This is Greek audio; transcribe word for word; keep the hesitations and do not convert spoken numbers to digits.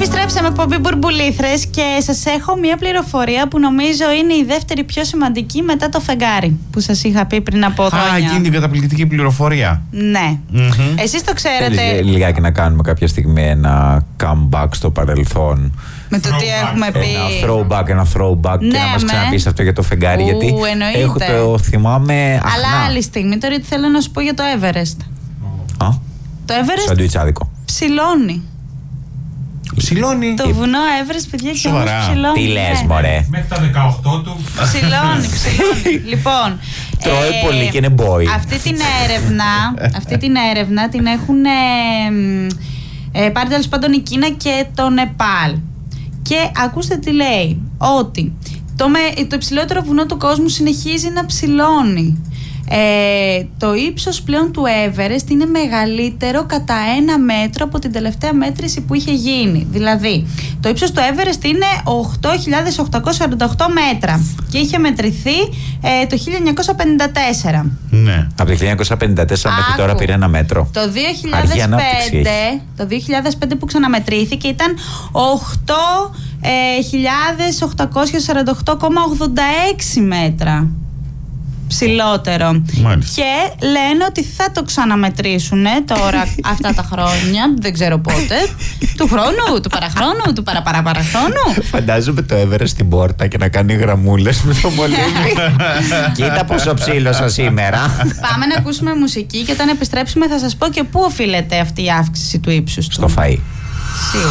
Επιστρέψαμε από εκπομπή Μπουρμπουλήθρες και σας έχω μια πληροφορία που νομίζω είναι η δεύτερη πιο σημαντική μετά το φεγγάρι που σας είχα πει πριν από χρόνια. Α, εκείνη την καταπληκτική πληροφορία. Ναι. Mm-hmm. Εσείς το ξέρετε. Θέλεις λιγάκι να κάνουμε κάποια στιγμή ένα comeback στο παρελθόν. Με το τι έχουμε πει. Ένα throwback, ένα throwback Ναι, και να μας με. ξαναπείς αυτό για το φεγγάρι. Ου, γιατί εννοείται. έχω, το θυμάμαι αχνά. Αλλά άλλη στιγμή. Τώρα τι θέλω να σου πω για το Everest. Α, Το Everest σαντουιτσάδικο. ψηλώνει. Ψηλώνει. Το βουνό Everest, παιδιά, και όμως Σοβαρά. ψηλώνει. Τι λες, ναι. μωρέ. Μέχρι τα δεκαοκτώ του. Ψηλώνει, ψηλώνει. Λοιπόν. Τρώει ε, πολύ και είναι boy. Αυτή την έρευνα, αυτή την έρευνα την έχουν ε, ε, πάρει τέλος πάντων η Κίνα και το Νεπάλ. Και ακούστε τι λέει. Ότι το, με, το υψηλότερο βουνό του κόσμου συνεχίζει να ψηλώνει. Ε, το ύψος πλέον του Everest είναι μεγαλύτερο κατά ένα μέτρο από την τελευταία μέτρηση που είχε γίνει. Δηλαδή, το ύψος του Everest είναι οκτώ χιλιάδες οκτακόσια σαράντα οκτώ μέτρα και είχε μετρηθεί ε, το χίλια εννιακόσια πενήντα τέσσερα. Ναι. Από το χίλια εννιακόσια πενήντα τέσσερα μέχρι Άκου. τώρα πήρε ένα μέτρο. Το δύο Αργή χιλιάδες ανάπτυξη πέντε, έχει. το δύο χιλιάδες πέντε που ξαναμετρήθηκε ήταν οκτώ χιλιάδες οκτακόσια σαράντα οκτώ κόμμα ογδόντα έξι μέτρα ψηλότερο. Μάλιστα. Και λένε ότι θα το ξαναμετρήσουν τώρα αυτά τα χρόνια, δεν ξέρω πότε, του χρόνου, του παραχρόνου, του παραπαραπαραχρόνου. Φαντάζομαι το Everest στην πόρτα και να κάνει γραμμούλες με το μολύβι. Κοίτα πόσο ψήλωσα σήμερα. Πάμε να ακούσουμε μουσική και όταν επιστρέψουμε θα σας πω και πού οφείλεται αυτή η αύξηση του ύψους του. Στο φαΐ. Σίγουρα.